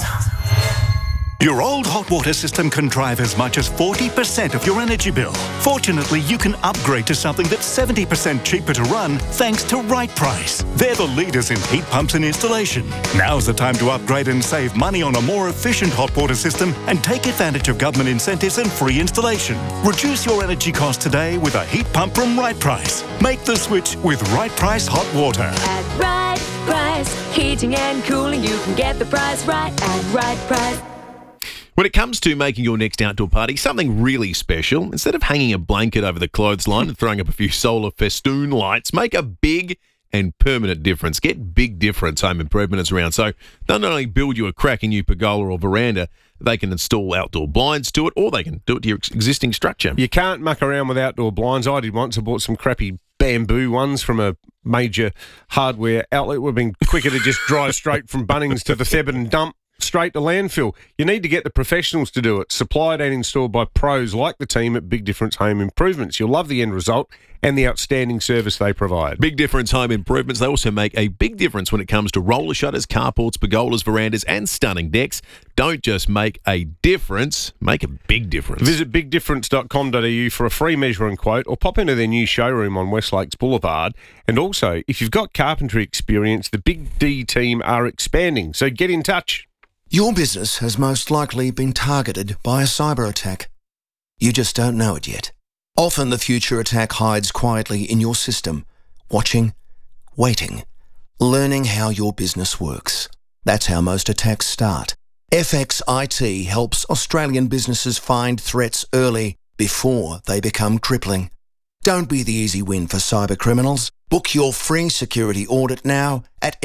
Your old hot water system can drive as much as 40% of your energy bill. Fortunately, you can upgrade to something that's 70% cheaper to run thanks to Right Price. They're the leaders in heat pumps and installation. Now's the time to upgrade and save money on a more efficient hot water system and take advantage of government incentives and free installation. Reduce your energy costs today with a heat pump from Right Price. Make the switch with Right Price Hot Water. At Right Price, heating and cooling, you can get the price right at Right Price. When it comes to making your next outdoor party something really special, instead of hanging a blanket over the clothesline and throwing up a few solar festoon lights, make a big and permanent difference. Get Big Difference Home Improvements around. So they'll not only build you a cracking new pergola or veranda, they can install outdoor blinds to it, or they can do it to your existing structure. You can't muck around with outdoor blinds. I did once. I bought some crappy bamboo ones from a major hardware outlet. Would have been quicker to just drive straight from Bunnings to the Thebarton dump. Straight to landfill. You need to get the professionals to do it. Supplied and installed by pros like the team at Big Difference Home Improvements. You'll love the end result and the outstanding service they provide. Big Difference Home Improvements. They also make a big difference when it comes to roller shutters, carports, pergolas, verandas and stunning decks. Don't just make a difference, make a big difference. Visit bigdifference.com.au for a free measure and quote, or pop into their new showroom on West Lakes Boulevard. And also, if you've got carpentry experience, the Big D team are expanding, so get in touch. Your business has most likely been targeted by a cyber attack. You just don't know it yet. Often the future attack hides quietly in your system, watching, waiting, learning how your business works. That's how most attacks start. FX IT helps Australian businesses find threats early before they become crippling. Don't be the easy win for cyber criminals. Book your free security audit now at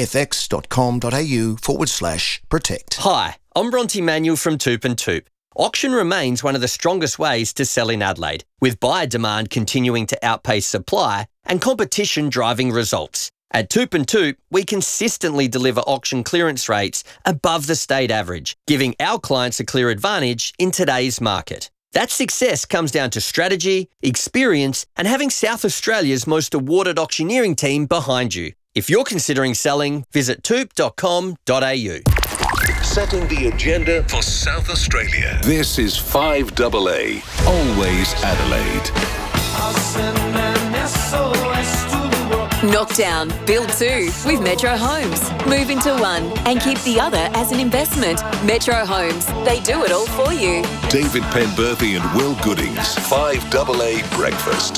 fx.com.au/protect. Hi, I'm Bronte Manuel from Toop and Toop. Auction remains one of the strongest ways to sell in Adelaide, with buyer demand continuing to outpace supply and competition driving results. At Toop and Toop, we consistently deliver auction clearance rates above the state average, giving our clients a clear advantage in today's market. That success comes down to strategy, experience, and having South Australia's most awarded auctioneering team behind you. If you're considering selling, visit toop.com.au. Setting the agenda for South Australia. This is 5AA, always Adelaide. I'll send an SOS to the world. Knockdown, build two with Metro Homes. Move into one and keep the other as an investment. Metro Homes, they do it all for you. David Penberthy and Will Goodings, 5AA Breakfast.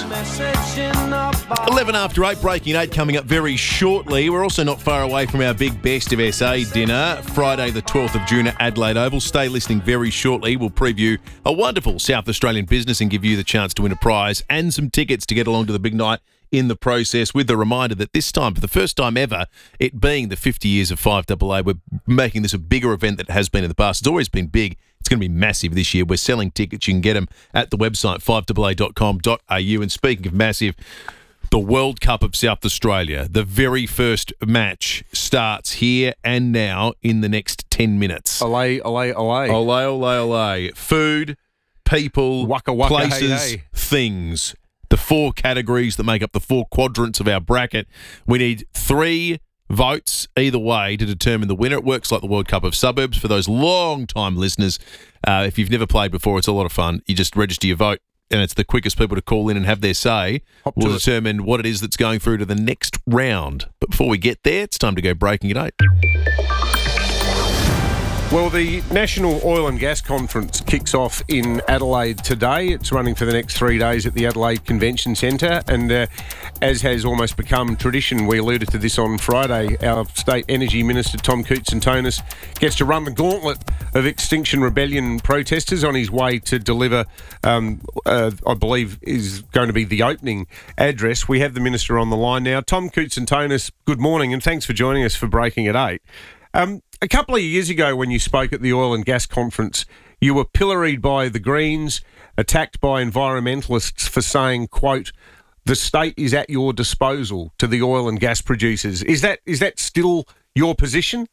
11 after 8, breaking 8 coming up very shortly. We're also not far away from our big Best of SA dinner, Friday the 12th of June at Adelaide Oval. Stay listening very shortly. We'll preview a wonderful South Australian business and give you the chance to win a prize and some tickets to get along to the big night in the process, with the reminder that this time, for the first time ever, it being the 50 years of 5AA, we're making this a bigger event than it has been in the past. It's always been big. It's going to be massive this year. We're selling tickets. You can get them at the website 5AA.com.au. And speaking of massive, the World Cup of South Australia, the very first match starts here and now in the next 10 minutes. Olay, olay, olay. Olay, olay, olay. Food, people, waka, waka, places, hey, hey. things. The 4 categories that make up the 4 quadrants of our bracket. We need 3 votes either way to determine the winner. It works like the World Cup of Suburbs for those long-time listeners. If you've never played before, it's a lot of fun. You just register your vote, and it's the quickest people to call in and have their say will determine what it is that's going through to the next round. But before we get there, it's time to go breaking at 8. Well, the National Oil and Gas Conference kicks off in Adelaide today. It's running for the next 3 days at the Adelaide Convention Centre, and as has almost become tradition, we alluded to this on Friday, our State Energy Minister Tom Koutsantonis gets to run the gauntlet of Extinction Rebellion protesters on his way to deliver, I believe, is going to be the opening address. We have the Minister on the line now. Tom Koutsantonis, good morning, and thanks for joining us for Breaking at 8. A couple of years ago when you spoke at the Oil and Gas Conference, you were pilloried by the Greens, attacked by environmentalists for saying, quote, the state is at your disposal to the oil and gas producers. Is that still your position?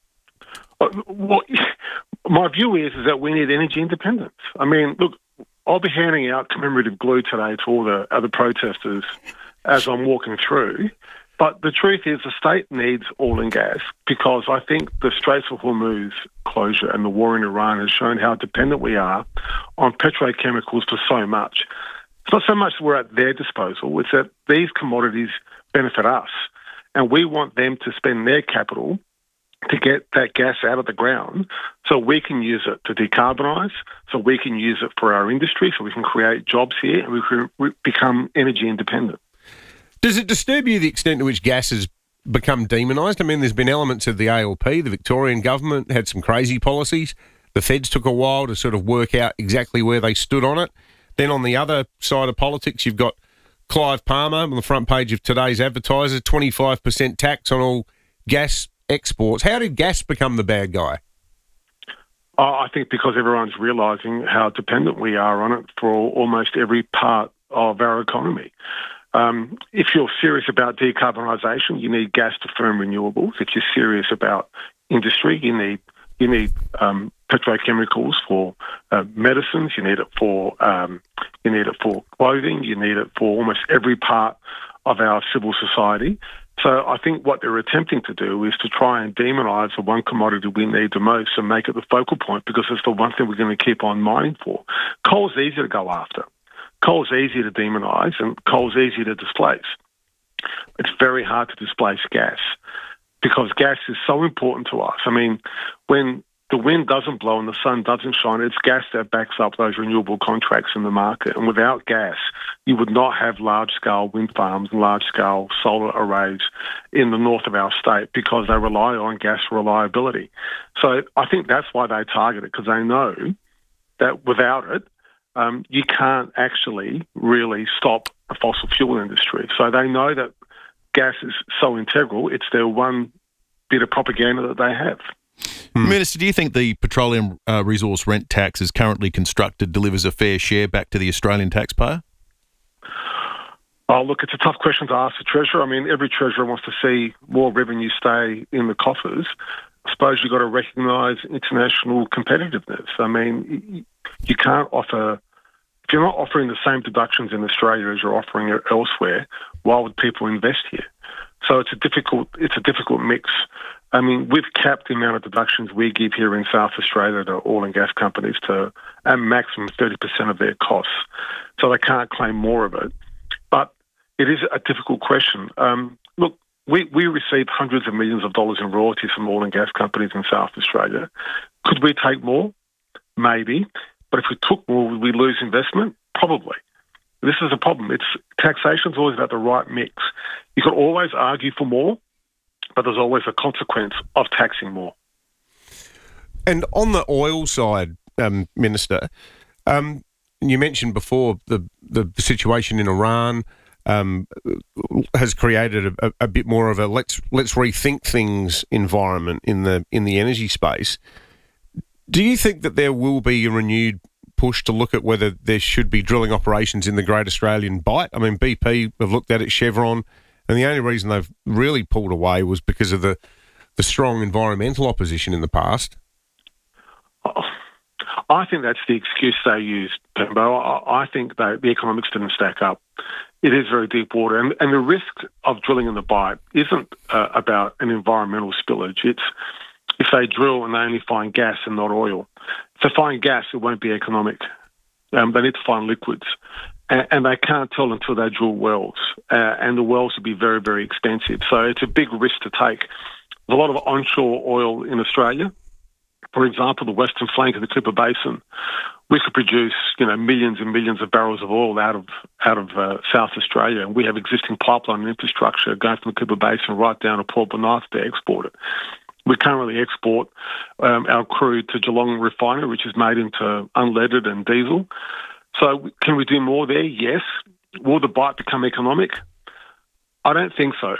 Well, my view is that we need energy independence. I mean, look, I'll be handing out commemorative glue today to all the other protesters as I'm walking through. But the truth is the state needs oil and gas because I think the Straits of Hormuz closure and the war in Iran has shown how dependent we are on petrochemicals for so much. It's not so much that we're at their disposal, it's that these commodities benefit us. And we want them to spend their capital to get that gas out of the ground so we can use it to decarbonise, so we can use it for our industry, so we can create jobs here and we can become energy independent. Does it disturb you the extent to which gas has become demonised? I mean, there's been elements of the ALP, the Victorian government had some crazy policies. The feds took a while to sort of work out exactly where they stood on it. Then on the other side of politics, you've got Clive Palmer on the front page of today's Advertiser, 25% tax on all gas exports. How did gas become the bad guy? I think because everyone's realising how dependent we are on it for almost every part of our economy. If you're serious about decarbonisation, you need gas to firm renewables. If you're serious about industry, you need petrochemicals for medicines. You need it for clothing. You need it for almost every part of our civil society. So I think what they're attempting to do is to try and demonise the one commodity we need the most and make it the focal point because it's the one thing we're going to keep on mining for. Coal's easy to go after. Coal's easy to demonise and coal's easy to displace. It's very hard to displace gas because gas is so important to us. I mean, when the wind doesn't blow and the sun doesn't shine, it's gas that backs up those renewable contracts in the market. And without gas, you would not have large-scale wind farms and large-scale solar arrays in the north of our state because they rely on gas reliability. So I think that's why they target it, because they know that without it, you can't actually really stop the fossil fuel industry. So they know that gas is so integral, it's their one bit of propaganda that they have. Minister, do you think the petroleum resource rent tax as currently constructed delivers a fair share back to the Australian taxpayer? Oh, look, it's a tough question to ask the Treasurer. I mean, every Treasurer wants to see more revenue stay in the coffers. I suppose you've got to recognise international competitiveness. I mean, you can't offer... If you're not offering the same deductions in Australia as you're offering it elsewhere, why would people invest here? So it's a difficult mix. I mean, we've capped the amount of deductions we give here in South Australia to oil and gas companies to a maximum 30% of their costs. So they can't claim more of it. But it is a difficult question. look, we receive hundreds of millions of dollars in royalties from oil and gas companies in South Australia. Could we take more? Maybe. But if we took more, would we lose investment? Probably. This is a problem. Taxation's always about the right mix. You can always argue for more, but there's always a consequence of taxing more. And on the oil side, Minister, you mentioned before the situation in Iran has created a bit more of a let's rethink things environment in the energy space. Do you think that there will be a renewed push to look at whether there should be drilling operations in the Great Australian Bight? I mean, BP have looked at it, Chevron, and the only reason they've really pulled away was because of the strong environmental opposition in the past. I think that's the excuse they used, Pembo. I think that the economics didn't stack up. It is very deep water, and the risk of drilling in the Bight isn't about an environmental spillage. It's if they drill and they only find gas and not oil. If they find gas, it won't be economic. They need to find liquids, and they can't tell until they drill wells, and the wells will be very, very expensive. So it's a big risk to take. There's a lot of onshore oil in Australia. For example, the western flank of the Cooper Basin, we could produce, millions and millions of barrels of oil out of South Australia, and we have existing pipeline infrastructure going from the Cooper Basin right down to Port Bonython to export it. We currently export our crude to Geelong Refinery, which is made into unleaded and diesel. So can we do more there? Yes. Will the Bight become economic? I don't think so.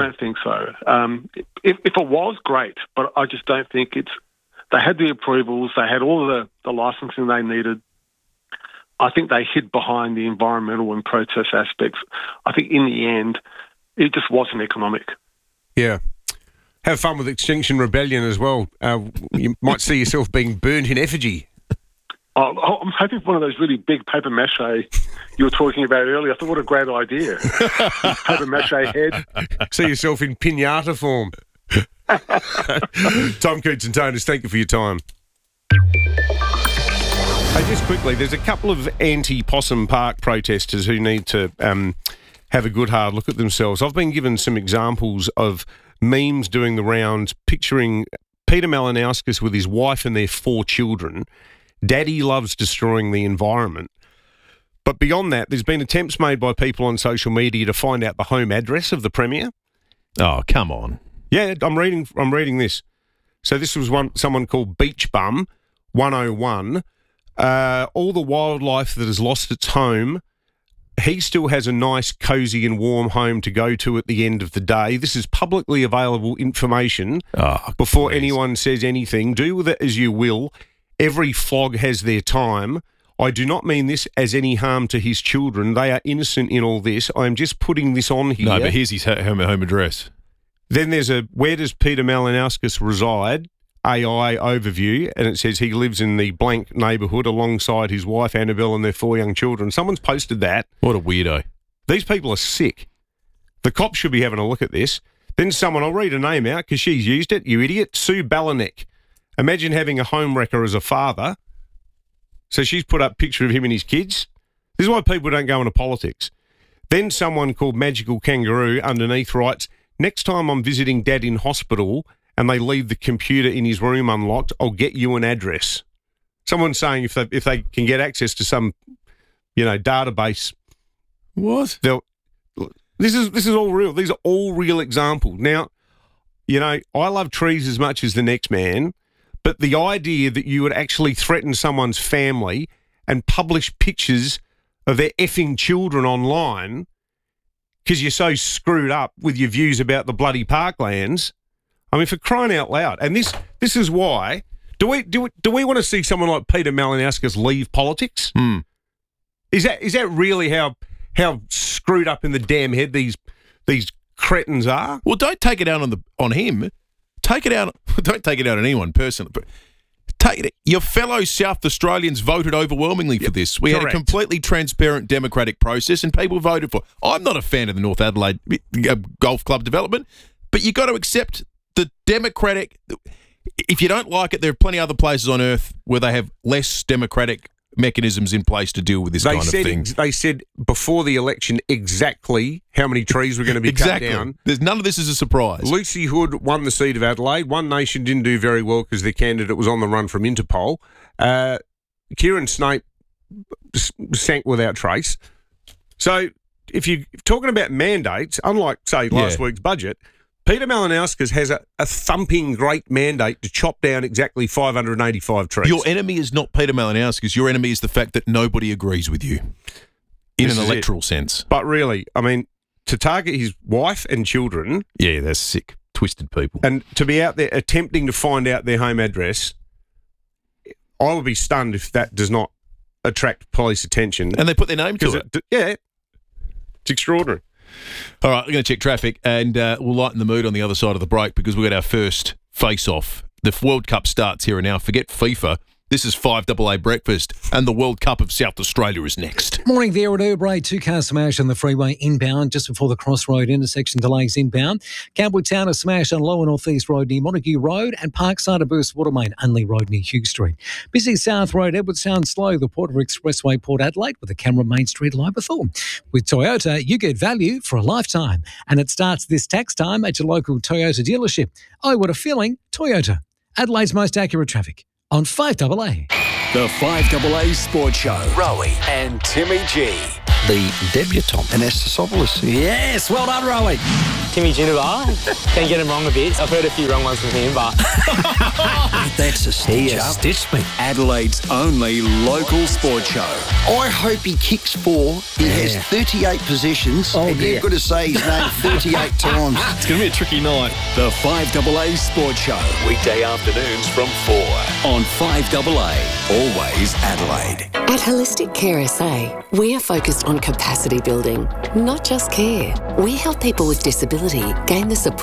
If it was, great, but I just don't think it's... They had the approvals. They had all the licensing they needed. I think they hid behind the environmental and process aspects. I think in the end, it just wasn't economic. Yeah. Have fun with Extinction Rebellion as well. You might see yourself being burnt in effigy. I'm hoping for one of those really big paper mache you were talking about earlier. I thought, what a great idea. Paper mache head. See yourself in pinata form. Tom Cootes and Toners, thank you for your time. Hey, just quickly, there's a couple of anti-Possum Park protesters who need to have a good hard look at themselves. I've been given some examples of memes doing the rounds picturing Peter Malinauskas with his wife and their 4 children. Daddy loves destroying the environment. But beyond that, there's been attempts made by people on social media to find out the home address of the Premier. Oh, come on. Yeah, I'm reading this. So this was someone called Beach Bum 101. All the wildlife that has lost its home, he still has a nice, cosy and warm home to go to at the end of the day. This is publicly available information. Before anyone says anything, do with it as you will. Every flog has their time. I do not mean this as any harm to his children. They are innocent in all this. I am just putting this on here. No, but here's his home address. Then there's where does Peter Malinauskas reside? AI overview, and it says he lives in the blank neighbourhood alongside his wife Annabelle and their 4 young children. Someone's posted that. What a weirdo. These people are sick. The cops should be having a look at this. Then someone, I'll read a name out because she's used it, you idiot, Sue Balanek. Imagine having a home wrecker as a father. So she's put up a picture of him and his kids. This is why people don't go into politics. Then someone called Magical Kangaroo underneath writes, next time I'm visiting Dad in hospital and they leave the computer in his room unlocked, I'll get you an address. Someone's saying if they can get access to some, database. What? This is all real. These are all real examples. Now, I love trees as much as the next man, but the idea that you would actually threaten someone's family and publish pictures of their effing children online because you're so screwed up with your views about the bloody parklands. I mean, for crying out loud. And this is why. Do we want to see someone like Peter Malinauskas leave politics? Is that really how screwed up in the damn head these cretins are? Well, don't take it out on him. Take it out. Don't take it out on anyone personally. But your fellow South Australians voted overwhelmingly for this. We had a completely transparent democratic process and people voted for it. I'm not a fan of the North Adelaide Golf Club development, but you've got to accept the democratic... If you don't like it, there are plenty of other places on earth where they have less democratic mechanisms in place to deal with this kind of thing. They said before the election exactly how many trees were going to be cut down. None of this is a surprise. Lucy Hood won the seat of Adelaide. One Nation didn't do very well because their candidate was on the run from Interpol. Kieran Snape sank without trace. So if you're talking about mandates, unlike, say, last week's budget, Peter Malinauskas has a thumping great mandate to chop down exactly 585 trees. Your enemy is not Peter Malinauskas. Your enemy is the fact that nobody agrees with you in an electoral sense. But really, I mean, to target his wife and children... Yeah, they're sick, twisted people. And to be out there attempting to find out their home address, I would be stunned if that does not attract police attention. And they put their name to it. Yeah, it's extraordinary. All right, we're going to check traffic and we'll lighten the mood on the other side of the break because we've got our first face-off. The World Cup starts here and now. Forget FIFA. This is 5AA Breakfast and the World Cup of South Australia is next. Morning there at Urbray. 2 cars smash on the freeway inbound just before the Crossroad intersection, delays inbound. Campbelltown a smash on Lower North East Road near Montague Road and Parkside a burst water main, Unley Road near Hugh Street. Busy South Road, Edwardstown slow, the Port River Expressway, Port Adelaide with a camera Main Street, Liverpool. With Toyota, you get value for a lifetime and it starts this tax time at your local Toyota dealership. Oh, what a feeling. Toyota, Adelaide's most accurate traffic. On 5AA. The 5AA Sports Show. Rowie and Timmy G. The debutante, Anastasopoulos. Yes, well done, Rowie. Timmy Ginabar. Can get him wrong a bit. I've heard a few wrong ones from him, but... That's a stitch up. Stitched me. Adelaide's only local sports show. I hope he kicks 4. He has 38 possessions. And you've got to say his name 38 times. It's going to be a tricky night. The 5AA Sports Show. Weekday afternoons from 4 on 5AA. Always Adelaide. At Holistic Care SA, we are focused on capacity building, not just care. We help people with disability gain the support